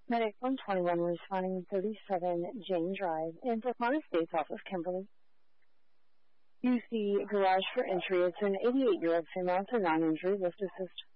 Medic 121 responding 37 Jane Drive in Brookline Estates off of Kimberly. Use the garage for entry. It's an 88-year-old female to non-injury lift assist.